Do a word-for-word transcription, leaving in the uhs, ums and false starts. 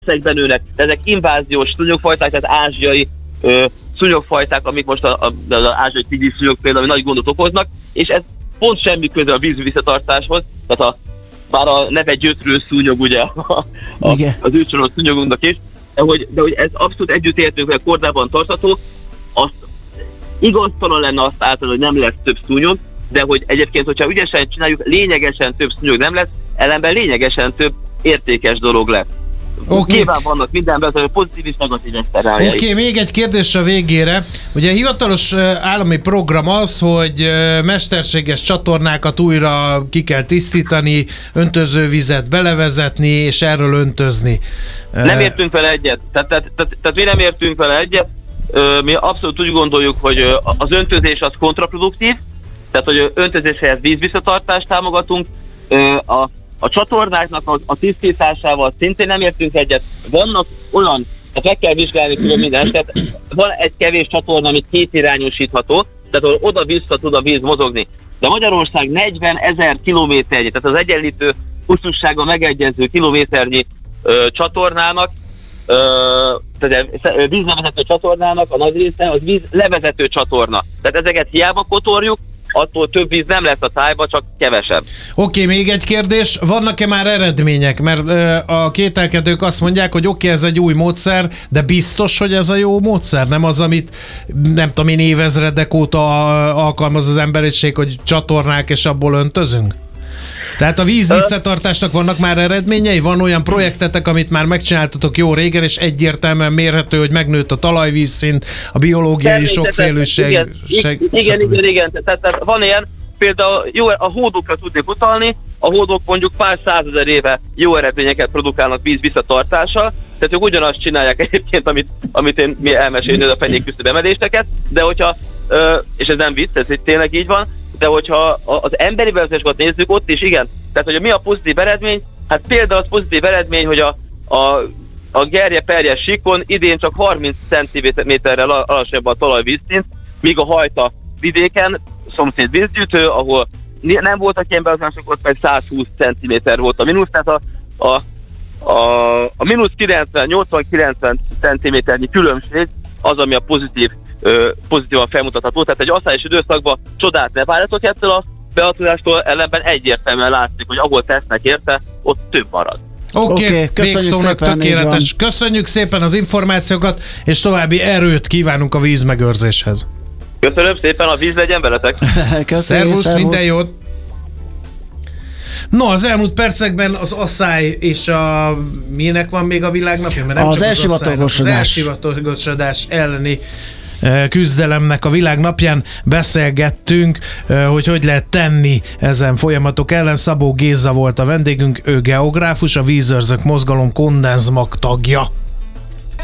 Ezekben nőnek, ezek inváziós szúnyogfajták, tehát ázsiai ö, szúnyogfajták, amik most az ázsiai tigris szúnyog például nagy gondot okoznak, és ez pont semmi köze a víz visszatartáshoz, tehát a, bár a neve gyötrő szúnyog ugye a, a, az őshonos szúnyogunknak is, de hogy, de hogy ez abszolút együtt értünk, hogy a kordában tartható, azt igaztalan lenne azt által, hogy nem lesz több szúnyog, de hogy egyébként, hogyha ügyesen csináljuk, lényegesen több szúnyog nem lesz, ellenben lényegesen több értékes dolog lesz. Okay. Nyilván vannak mindenben, hogy pozitív és negatív eszteráljai. Oké, okay, még egy kérdés a végére. Ugye a hivatalos állami program az, hogy mesterséges csatornákat újra ki kell tisztítani, öntözővizet belevezetni, és erről öntözni. Nem értünk vele egyet. Tehát, tehát, tehát, tehát mi nem értünk vele egyet. Mi abszolút úgy gondoljuk, hogy az öntözés az kontraproduktív, tehát hogy öntözés helyett vízvisszatartást támogatunk. A A csatornáknak a, a tisztításával szintén nem értünk egyet. Vannak olyan, tehát meg kell vizsgálni külön minden eset, van egy kevés csatorna, ami kétirányosítható, tehát ahol oda-vissza tud a víz mozogni. De Magyarország negyvenezer kilométernyi, tehát az egyenlítő hosszúsága megegyező kilométernyi ö, csatornának, ö, tehát vízlevezető csatornának a nagy része az víz levezető csatorna. Tehát ezeket hiába kotorjuk, attól több víz nem lesz a tájba, csak kevesebb. Oké, okay, még egy kérdés. Vannak-e már eredmények? Mert ö, a kételkedők azt mondják, hogy oké, okay, ez egy új módszer, de biztos, hogy ez a jó módszer? Nem az, amit nem tudom én évezredek óta alkalmaz az emberiség, hogy csatornák és abból öntözünk? Tehát a víz visszatartásnak vannak már eredményei? Van olyan projektetek, amit már megcsináltatok jó régen, és egyértelműen mérhető, hogy megnőtt a talajvízszint, a biológiai sokfélőség. Igen, seg, igen, igen, igen. Tehát, tehát van ilyen, például jó, a hódokra tudnék utalni, a hódok mondjuk pár százezer éve jó eredményeket produkálnak víz visszatartással, tehát ők ugyanazt csinálják egyébként, amit, amit én mi elmesélni a fenyékküszöb emeléseket, de hogyha, és ez nem vicc, ez tényleg így van, de hogyha az emberi bevezetésokat nézzük, ott is igen. Tehát, hogy mi a pozitív eredmény? Hát például az pozitív eredmény, hogy a, a, a gerje-perje síkon idén csak harminc centiméterrel alacsonyabb a talajvízszint, míg a Hajta vidéken, szomszéd vízgyűjtő, ahol nem voltak ilyen bevezetések, ott meg száz húsz centiméter volt a mínusz, tehát a, a, a, a mínusz kilencven nyolcvan-kilencven centiméternyi különbség az, ami a pozitív pozitívan felmutatható. Tehát egy asszályos időszakban csodát ne várjatok ettől a beavatkozástól, ellenben egyértelműen látszik, hogy ahol tesznek érte, ott több marad. Oké, okay, okay, végszónak tökéletes. Köszönjük szépen az információkat, és további erőt kívánunk a vízmegőrzéshez. Köszönöm szépen, a víz legyen veletek. Szervusz, minden jót! No, az elmúlt percekben az asszály és a... Minek van még a világnapja? Mert nem az csak elsivatagosodás. Az elsivatagosodás elleni küzdelemnek a világnapján beszélgettünk, hogy hogy lehet tenni ezen folyamatok ellen. Szabó Géza volt a vendégünk, ő geográfus, a Vízőrzők Mozgalom Kondenzmag tagja.